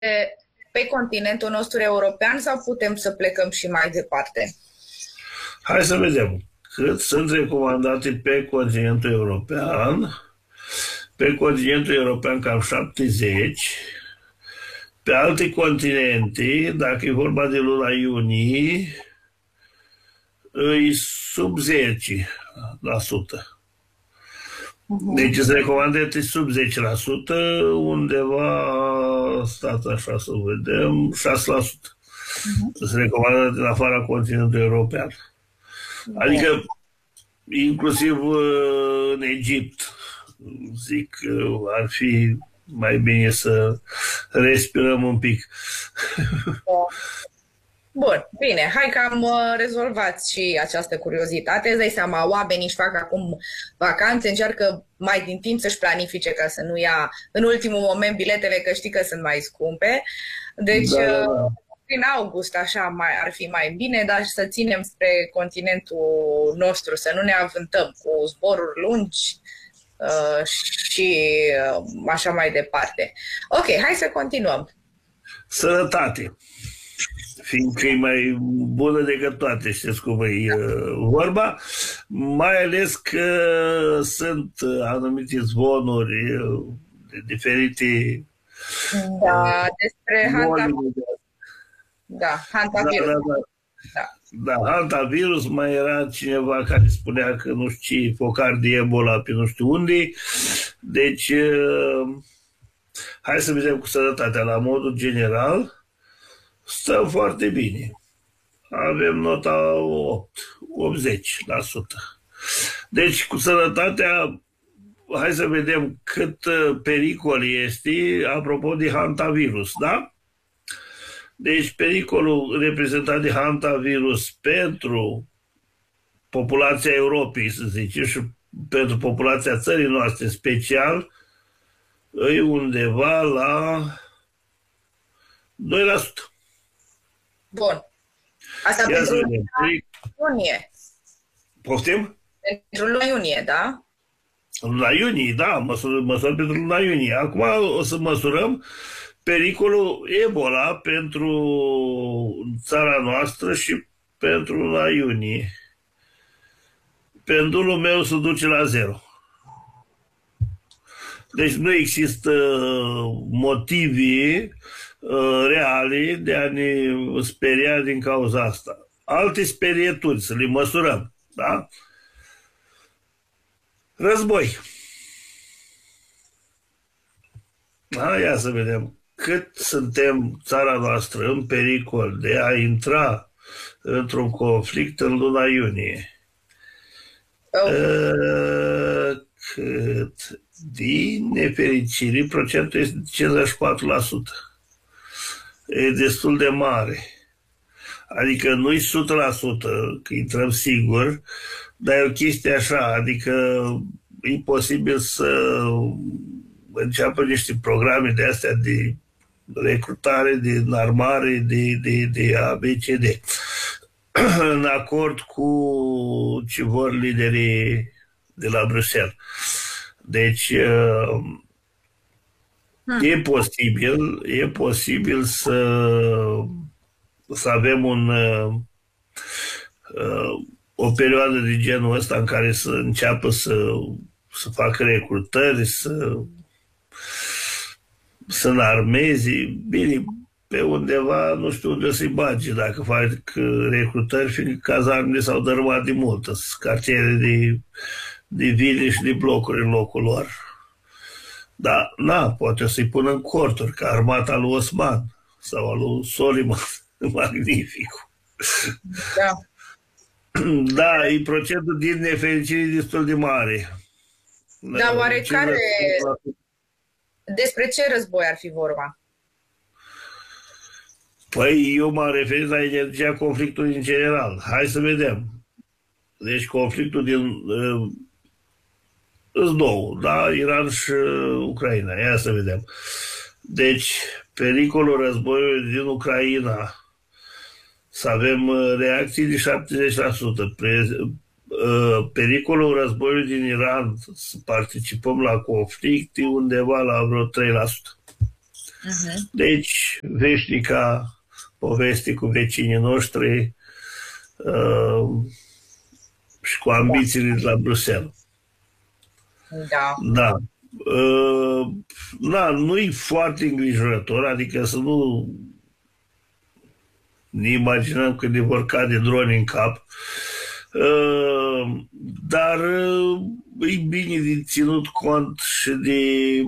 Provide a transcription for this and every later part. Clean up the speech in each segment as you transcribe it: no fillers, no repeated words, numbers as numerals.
pe continentul nostru european sau putem să plecăm și mai departe? Hai să vedem cât sunt recomandate pe continentul european. Pe continentul european cam 70. Pe alte continente, dacă e vorba de luna iunie, e sub 10%. Deci se recomandă sub 10%, undeva, stați așa să vedem, 6%. Se recomandă din afara continentului european. Adică, inclusiv în Egipt, zic că ar fi mai bine să respirăm un pic. Bun, bine, hai că am rezolvat și această curiozitate. Îți dai seama, oamenii își fac acum vacanțe, încearcă mai din timp să-și planifice ca să nu ia în ultimul moment biletele, că știi că sunt mai scumpe. Deci, Da. prin august așa ar fi mai bine, dar să ținem spre continentul nostru, să nu ne avântăm cu zboruri lungi și așa mai departe. Ok, hai să continuăm. Sănătate. Fiindcă e mai bună decât toate, știți cum e vorba, mai ales că sunt anumite zvonuri de diferite Da, despre boli. hantavirus. Da, hantavirus, mai era cineva care spunea că nu știu ce, focar de Ebola pe nu știu unde. Deci, hai să vedem cu sănătatea la modul general. Stăm foarte bine. Avem nota 80%. Deci, cu sănătatea, hai să vedem cât pericol este, apropo de hantavirus, da? Deci, pericolul reprezentat de hantavirus pentru populația Europei, să zicem, și pentru populația țării noastre special, e undeva la 2%. Bun. Asta pentru iunie. Poftim? Pentru luna iunie, da? Luna iunie, da, măsurăm pentru luna iunie. Acum o să măsurăm pericolul Ebola pentru țara noastră și pentru luna iunie. Pendulul meu se duce la 0. Deci nu există motive reale de a ne speria din cauza asta. Alte sperieturi, să le măsurăm, da? Război. Ia să vedem cât suntem, țara noastră, în pericol de a intra într-un conflict în luna iunie. Cât? Din nefericire, procentul este 54%. E destul de mare. Adică nu-i 100%, că intrăm sigur, dar e o chestie așa, adică e posibil să înceapă niște programe de astea de recrutare, de înarmare, de ABCD, în acord cu ce vor liderii de la Bruxelles. Deci, e posibil să avem o perioadă de genul ăsta în care să înceapă să facă recrutări, să înarmeze. Bine, pe undeva, nu știu unde să-i bage, dacă fac recrutări, fiindcă cazarmele s-au dărâmat de mult, sunt cartiere de vile și de blocuri în locul lor. Dar, poate să-i pună în corturi, ca armata lui Osman sau a lui Soliman, magnific. Da. Da, e procentul din nefericire destul de mare. Dar oarecare, despre ce război ar fi vorba? Păi eu m-am referit la energia conflictului în general. Hai să vedem. Deci conflictul din îs două, da? Iran și Ucraina. Ia să vedem. Deci, pericolul războiului din Ucraina, să avem reacții de 70%. Pericolul războiului din Iran, să participăm la conflicte undeva la vreo 3%. Deci, veșnica poveste cu vecinii noștri și cu ambițiile de la Bruxelles. Da. Da. Da, nu-i foarte îngrijorător, adică să nu ne imaginăm că ne vor cade droni în cap, dar e bine de ținut cont și de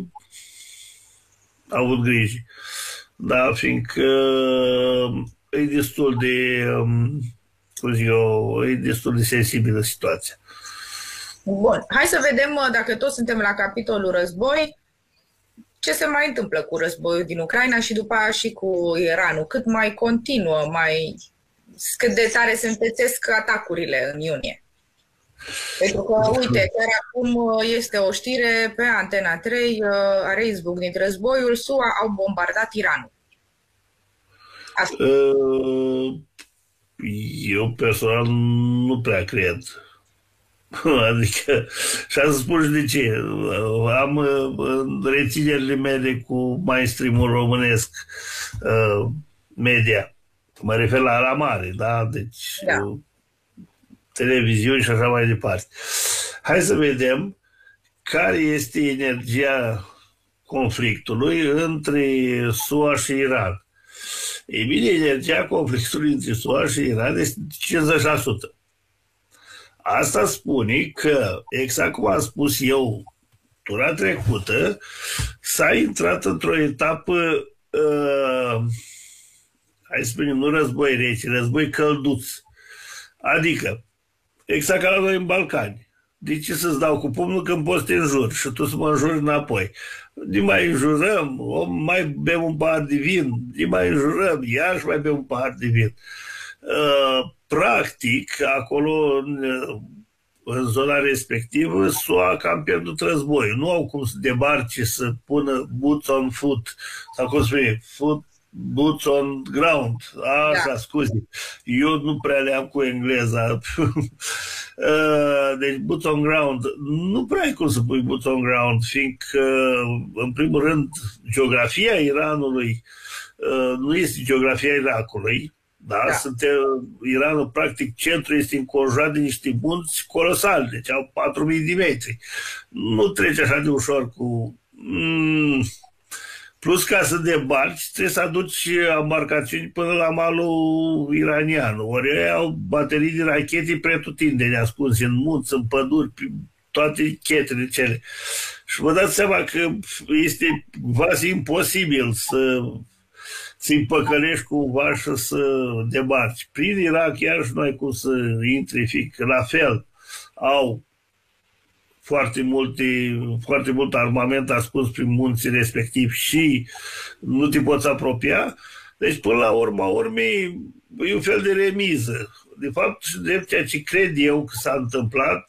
avut grijă. Da, fiindcă e destul de, cum zic eu, e destul de sensibilă situația. Bun, hai să vedem, dacă toți suntem la capitolul război, ce se mai întâmplă cu războiul din Ucraina și după aia și cu Iranul. Cât mai continuă, cât de tare se întețesc atacurile în iunie. Pentru că, uite, chiar acum este o știre pe Antena 3, a reizbucnit războiul, SUA au bombardat Iranul. Eu personal nu prea cred. Adică, și am să spun și de ce. Am reținerile mele cu mainstream-ul românesc, media. Mă refer la mare, da? Deci, da. Televiziuni și așa mai departe. Hai să vedem care este energia conflictului între SUA și Iran. Ei bine, energia conflictului între SUA și Iran este 50%. Asta spune că, exact cum am spus eu tura trecută, s-a intrat într-o etapă, hai să spunem, nu război rece, război călduț. Adică, exact ca la noi în Balcani. De ce să-ți dau cu pumnul când poți să te înjuri și tu să mă înjuri înapoi? Ne mai înjurăm, mai bem un pahar de vin, ne mai înjurăm, iarăși mai bem un pahar de vin. Practic, acolo, în zona respectivă, SUA cam pierdut războiul. Nu au cum să debarce, să pună boots on foot, sau cum spune, boots on ground. Așa, da. Scuze. Eu nu prea le am cu engleza. Deci, boots on ground. Nu prea ai cum să pui boots on ground, fiindcă, în primul rând, geografia Iranului nu este geografia Irakului. Da? Iranul, practic, centrul este înconjurat de niște munți colosali, deci au 4.000 de metri. Nu trece așa de ușor cu... Plus, ca să debarci, trebuie să aduci embarcațiuni până la malul iranian. Ori ei au baterii de rachete pretutindeni, ascunse în munți, în păduri, toate chetele cele. Și vă dați seama că este quasi imposibil să-i păcălești cumva și să debarci. Prin Irak, iarăși nu ai cum să intri, fiindcă la fel au foarte mult armament ascuns prin munții respectiv și nu te poți apropia. Deci, până la urma urmei, e un fel de remiză. De fapt, de ceea ce cred eu că s-a întâmplat,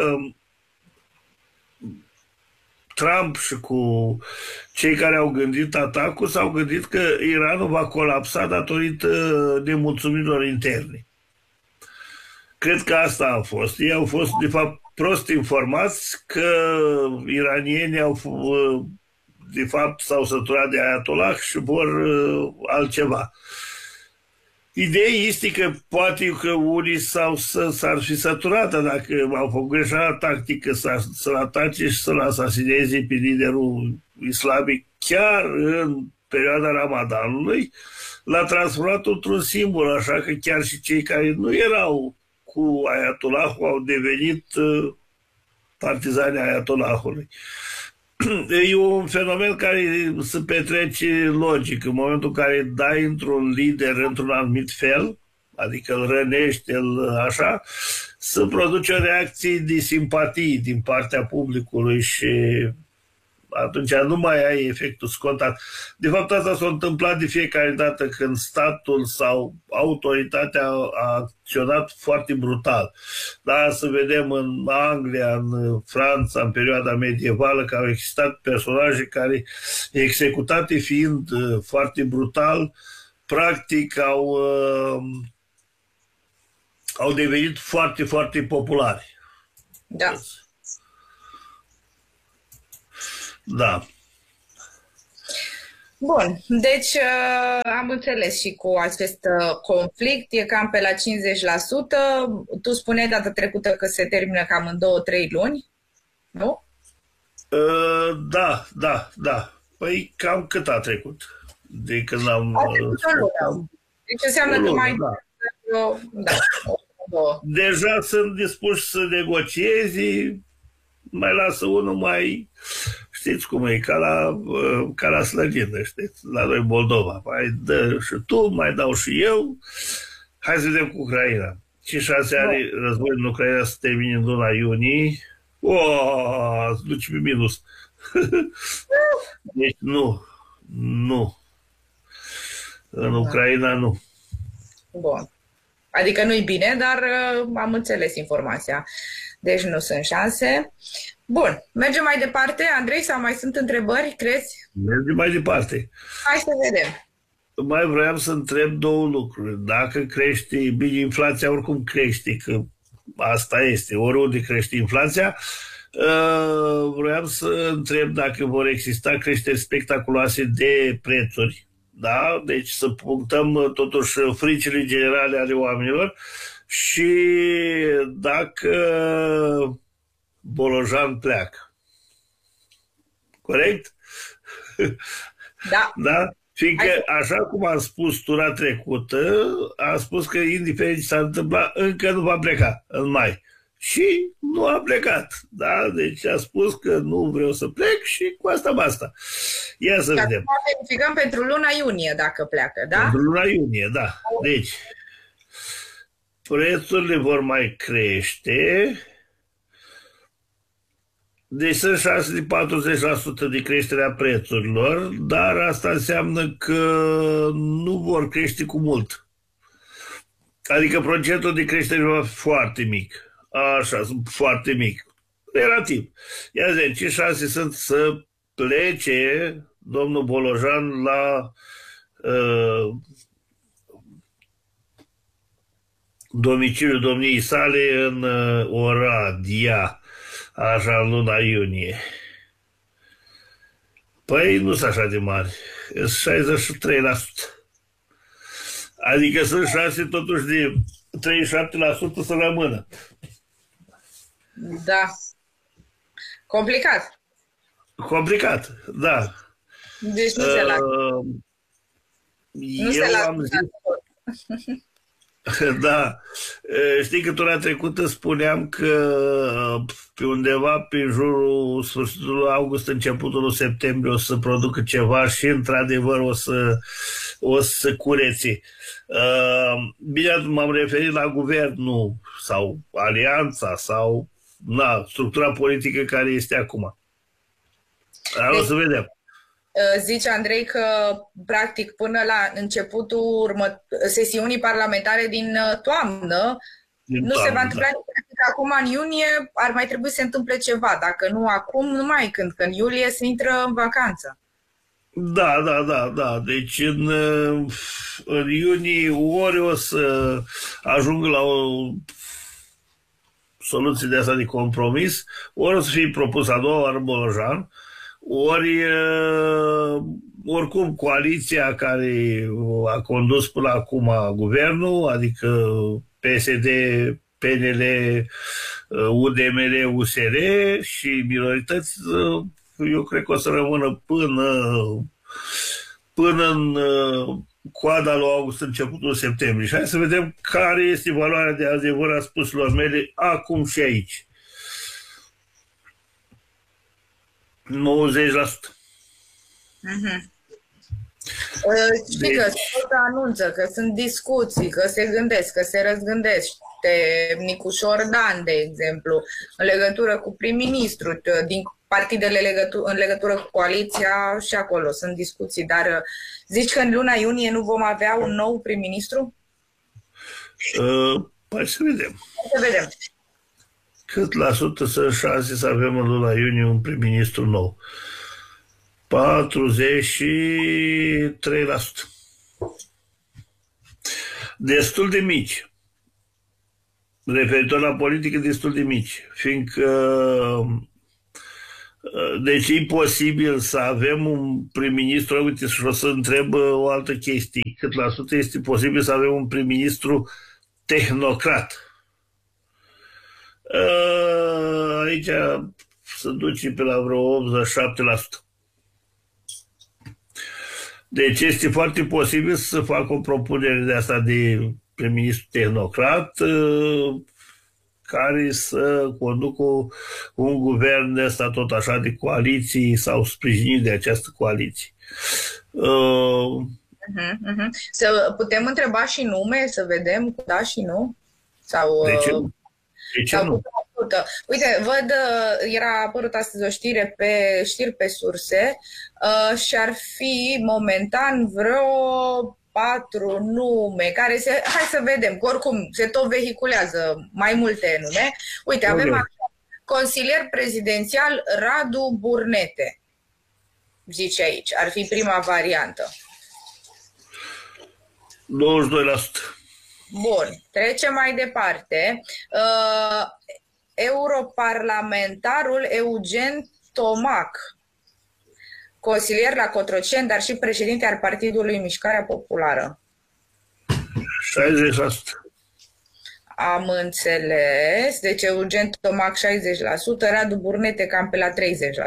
Trump și cu cei care au gândit atacul s-au gândit că Iranul va colapsa datorită nemulțumirilor interne. Cred că asta a fost. Ei au fost, de fapt, prost informați că iranienii de fapt, s-au săturat de Ayatollah și vor altceva. Ideea este că poate că unii s-ar fi săturat, dacă au făcut greșeala tactică să-l atace și să-l asasineze pe liderul islamic chiar în perioada Ramadanului, l-a transformat într-un simbol, așa că chiar și cei care nu erau cu Ayatollah au devenit partizani Ayatollahului. E un fenomen care se petrece logic. În momentul în care dai într-un lider într-un anumit fel, adică îl rănești, așa, se produce o reacție de simpatie din partea publicului și atunci nu mai ai efectul scontat. De fapt, asta s-a întâmplat de fiecare dată când statul sau autoritatea a acționat foarte brutal. Da, să vedem în Anglia, în Franța, în perioada medievală, că au existat personaje care, executate fiind foarte brutal, practic au devenit foarte, foarte populare. Da. Da. Bun, deci am înțeles și cu acest conflict, e cam pe la 50%. Tu spuneai data trecută că se termină cam în 2-3 luni, nu? Da, da, da. Păi cam cât a trecut de când am A trecut o lună. Deci înseamnă o că lună, mai... da. Da, două. Deja sunt dispuși să negociezi, mai lasă unul mai... Știți cum e, ca la slăgină, știți, la noi Moldova. Mai dă și tu, mai dau și eu. Hai să vedem cu Ucraina. Și 6 ani război în Ucraina să termine în luna iunie. O, se duce pe minus. Deci nu, nu. În Ucraina nu. Bun. Adică nu-i bine, dar am înțeles informația. Deci nu sunt șanse. Bun, mergem mai departe. Andrei, sau mai sunt întrebări, crezi? Mergem mai departe. Hai să vedem. Mai vreau să întreb două lucruri. Dacă crește, bine, inflația oricum crește, că asta este, oriunde crește inflația, vreau să întreb dacă vor exista creșteri spectaculoase de prețuri. Da? Deci să punctăm totuși fricile generale ale oamenilor și dacă Bolojan pleacă. Corect? Da. Da? Fiindcă, așa cum am spus tura trecută, am spus că indiferent ce s-a întâmplat, încă nu va pleca în mai. Și nu a plecat. Da? Deci a spus că nu vreau să plec și cu asta basta. Ia să vedem. Verificăm pentru luna iunie dacă pleacă, da? Pentru luna iunie, da. Deci, prețurile vor mai crește. Deci sunt șanse de 40% de creșterea prețurilor, dar asta înseamnă că nu vor crește cu mult. Adică procentul de creștere va fi foarte mic. Așa, foarte mic. Relativ. Ia zi, ce șanse sunt să plece domnul Bolojan la domiciliul domniei sale în Oradea, așa, în luna iunie. Păi nu sunt așa de mari. Sunt 63%. Adică sunt șanse totuși de 37% să rămână. Da. Complicat. Complicat, da. Deci nu se lasă. Nu se lasă. Am zis, da. Știi că tura trecută spuneam că pe undeva pe jurul sfârșitului august, începutul septembrie o să producă ceva și într-adevăr o să curețe. Bine, m-am referit la guvernul sau alianța sau structura politică care este acum. Dar o să vedem. Zice Andrei că, practic, până la începutul sesiunii parlamentare din toamnă, nu se va întâmpla nimic. Acum, în iunie, ar mai trebui să se întâmple ceva. Dacă nu acum, nu mai când, că în iulie se intră în vacanță. Da. Deci în iunie ori o să ajung la o soluție de asta de compromis, ori o să fie propus a doua oară Bolojan, ori oricum coaliția care a condus până acum guvernul, adică PSD, PNL, UDMR, USR și minorități, eu cred că o să rămână până în coada lui august, începutul septembrie. Și hai să vedem care este valoarea de adevăr a spuselor mele acum și aici. 90%. Știi că se anunță, că sunt discuții, că se gândesc, că se răzgândește Nicușor Dan, de exemplu, în legătură cu prim-ministru, din partidele în legătură cu coaliția, și acolo sunt discuții, dar zici că în luna iunie nu vom avea un nou prim-ministru? Hai să vedem. Să vedem. Cât la sută sunt șanse să avem în luna iunie un prim-ministru nou? 43%. Destul de mici. Referitor la politică, destul de mici. Fiindcă Deci e posibil să avem un prim-ministru, uite, și o să întreb o altă chestie, cât la sută este posibil să avem un prim-ministru tehnocrat? Aici se duce pe la vreo 87%. Deci este foarte posibil să fac o propunere de asta de prim-ministru tehnocrat care să conducă un guvern de asta tot așa de coaliții sau sprijinit de această coaliție. Să putem întreba și nume, să vedem cu da și nu? Sau, de ce nu? De ce nu? Uite, văd, era apărut astăzi o știri pe surse și ar fi momentan vreo 4 nume care hai să vedem, că oricum se tot vehiculează mai multe nume. Uite, avem consilier prezidențial Radu Burnete, zice aici, ar fi prima variantă. 22%. Bun, trecem mai departe. Europarlamentarul Eugen Tomac, consilier la Cotroceni, dar și președinte al Partidului Mișcarea Populară. 60%. Am înțeles. Deci Eugen Tomac 60%, Radu Burnete cam pe la 30%.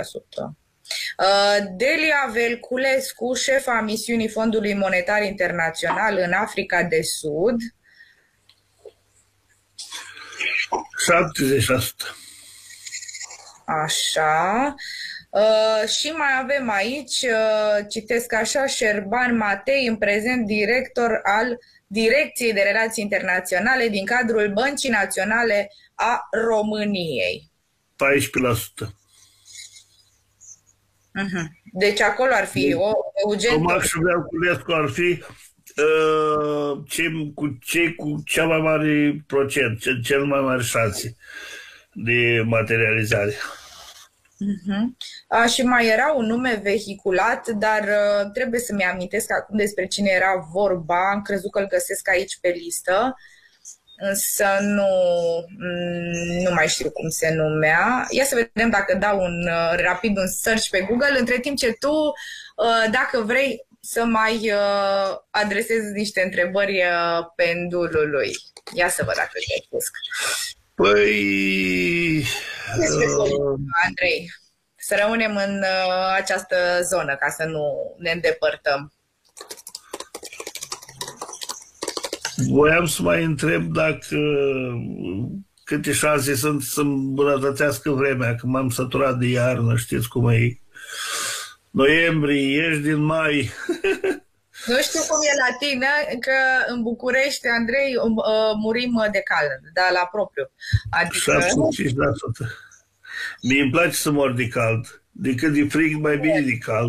Delia Velculescu, șefa misiunii Fondului Monetar Internațional în Africa de Sud. 70%. Așa. Și mai avem aici, citesc așa, Șerban Matei, în prezent director al Direcției de Relații Internaționale din cadrul Băncii Naționale a României. 14%. Deci acolo ar fi Eugen Tomac și Velculescu ar fi cei cu cea mai mare procent, cel mai mare șanse de materializare. Și mai era un nume vehiculat, dar trebuie să-mi amintesc acum despre cine era vorba. Am crezut că îl găsesc aici pe listă, însă nu mai știu cum se numea. Ia să vedem dacă dau rapid un search pe Google, între timp ce tu, dacă vrei, să mai adresezi niște întrebări pendulului. Ia să văd dacă îl găsesc. Păi... Andrei, să rămânem în această zonă ca să nu ne îndepărtăm. Voiam să mai întreb dacă câte șanse sunt să îmbunătățească vremea, că m-am săturat de iarnă, știți cum e. Noiembrie, ieși din mai. Nu știu cum e la tine, că în București, Andrei, murim de cald, dar la propriu. Adică... 75%. Mie îmi place să mor de cald. Decât de frig, mai bine de cald.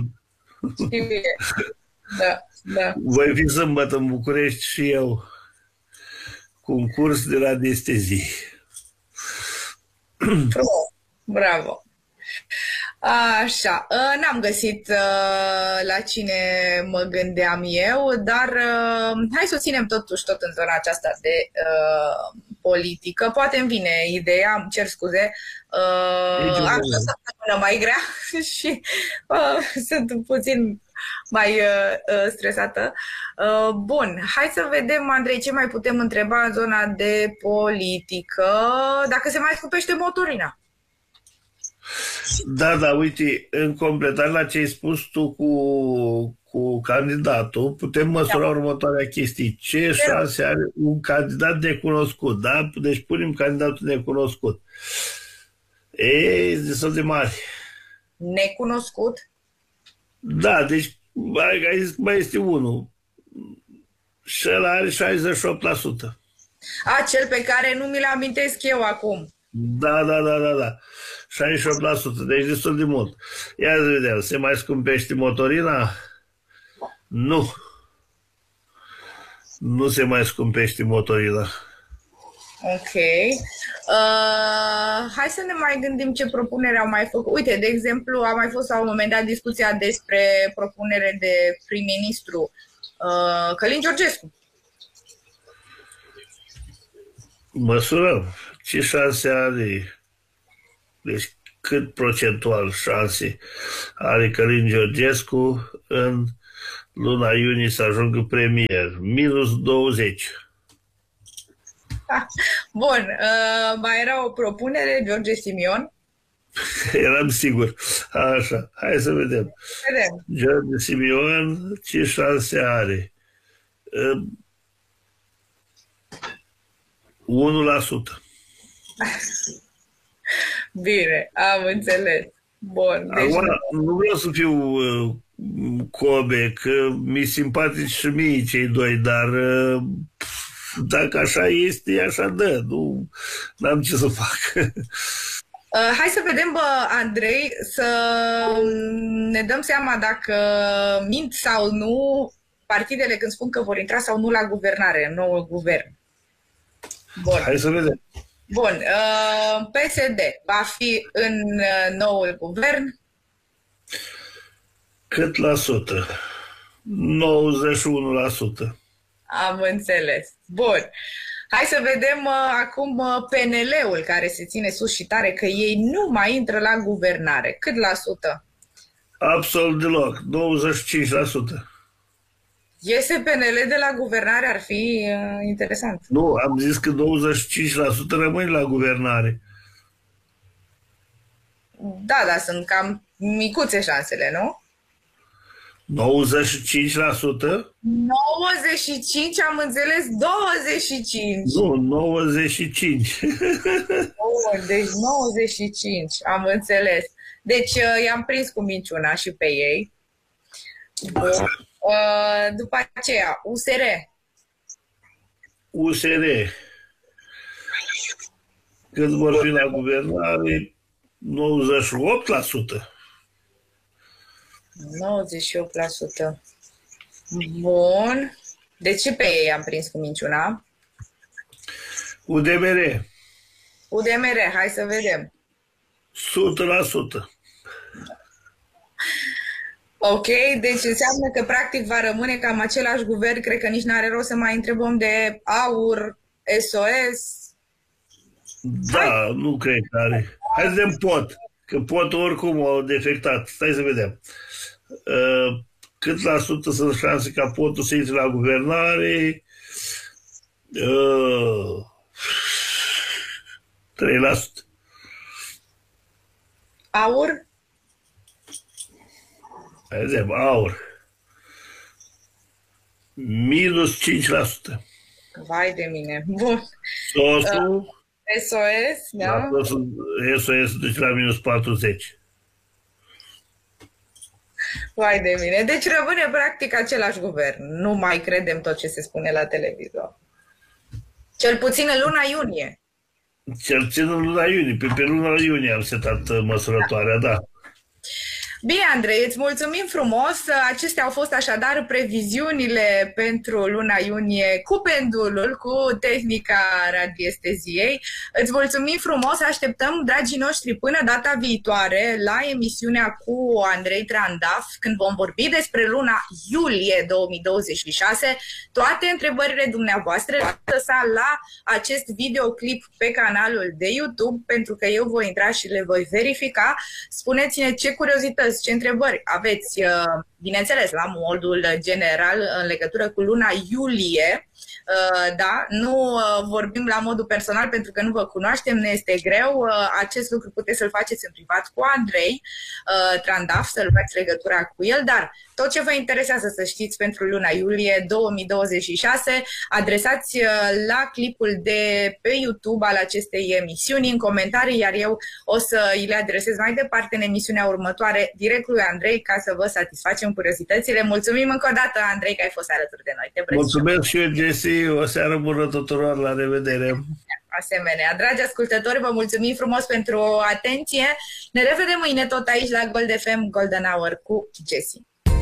Da. Voi fi sâmbătă în București și eu cu un curs de radiestezie. Bravo. Așa, n-am găsit la cine mă gândeam eu, dar hai să o ținem totuși tot în zona aceasta de politică. Poate îmi vine ideea, îmi cer scuze, am o săptămână mai grea și sunt puțin mai stresată. Bun, hai să vedem, Andrei, ce mai putem întreba în zona de politică, dacă se mai scupește motorina. Da, uite, în completare la ce ai spus tu cu candidatul, putem măsura următoarea chestie. Ce șanse are un candidat necunoscut, da? Deci punem candidatul necunoscut. E destul de mare. Necunoscut? Da, deci mai este unul. Și ăla are 68%. Cel pe care nu mi-l amintesc eu acum. Da. 68%, deci destul de mult. Ia să vedem, se mai scumpește motorina? Nu. Nu se mai scumpește motorina. Ok. Hai să ne mai gândim ce propunere au mai făcut. Uite, de exemplu, a mai fost la un moment dat discuția despre propunere de prim-ministru Călin Georgescu. Măsurăm. Ce șanse are? Deci cât procentual șanse are Călin Georgescu în luna iunie să ajungă premier? -20. Bun, mai era o propunere, George Simion. Eram sigur. Așa, hai să vedem. George Simion, ce șanse are? 1%. Bine, am înțeles. Bun. Deci acum, nu vreau să fiu Kobe, că mi-i simpatici și mie cei doi, dar dacă așa este, așa dă. Nu am ce să fac. Hai să vedem, Andrei, să ne dăm seama dacă mint sau nu partidele când spun că vor intra sau nu la guvernare, în noul guvern. Bun. Hai să vedem. Bun. PSD va fi în noul guvern? Cât la sută? 91%. Am înțeles. Bun. Hai să vedem acum PNL-ul, care se ține sus și tare că ei nu mai intră la guvernare. Cât la sută? Absolut deloc. 95%. Iese PNL de la guvernare, ar fi interesant. Nu, am zis că 25% rămâne la guvernare. Da, dar sunt cam micuțe șansele, nu? 95%? 95, am înțeles, 25. Nu, 95. Deci 95, am înțeles. Deci i-am prins cu minciuna și pe ei. După aceea, USR. USR. Cât vor fi la guvernare? 98%. 98%. Bun. De ce pe ei am prins cu minciuna? UDMR. UDMR, hai să vedem. 100%. Ok, deci înseamnă că practic va rămâne cam același guvern, cred că nici n-are rost să mai întrebăm de AUR, SOS. Da, nu cred că are. Hai să vedem POT, că POT oricum au defectat. Stai să vedem. Cât la sută sunt șanse ca POT-ul să intre la guvernare? 3%. AUR? Hai să vedem, AUR. -5%. Vai de mine. Bun. SOS-ul? SOS, da? SOS duce la -40%. Vai de mine. Deci rămâne practic același guvern. Nu mai credem tot ce se spune la televizor. Cel puțin în luna iunie. Cel puțin în luna iunie. Pe luna iunie am setat măsurătoarea, da. Bine, Andrei, îți mulțumim frumos. Acestea au fost așadar previziunile pentru luna iunie cu pendulul, cu tehnica radiesteziei. Îți mulțumim frumos, așteptăm, dragii noștri, până data viitoare la emisiunea cu Andrei Trandaf, când vom vorbi despre luna iulie 2026. Toate întrebările dumneavoastră lăsa la acest videoclip pe canalul de YouTube, pentru că eu voi intra și le voi verifica. Spuneți-ne ce curiozități, ce întrebări aveți, bineînțeles, la modul general în legătură cu luna iulie. Da, nu vorbim la modul personal pentru că nu vă cunoaștem, ne este greu. Acest lucru puteți să-l faceți în privat cu Andrei Trandaf, să luați legătura cu el, dar tot ce vă interesează să știți pentru luna iulie 2026, adresați la clipul de pe YouTube al acestei emisiuni în comentarii, iar eu o să îi le adresez mai departe în emisiunea următoare direct lui Andrei ca să vă satisfacem curiozitățile. Mulțumim încă o dată, Andrei, că ai fost alături de noi. Mulțumesc și eu, Jesse. O seară bună tuturor, la revedere! Asemenea, dragi ascultători, vă mulțumim frumos pentru atenție. Ne revedem mâine tot aici la Gold FM Golden Hour cu Jesse.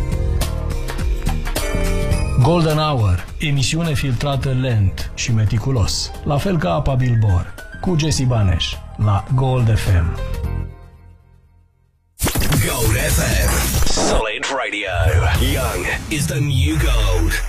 Golden Hour, emisiune filtrată lent și meticulos, la fel ca apa Bilbor, cu Jesse Baneș, la Gold FM. Gold FM. Solid Radio. Young is the new gold.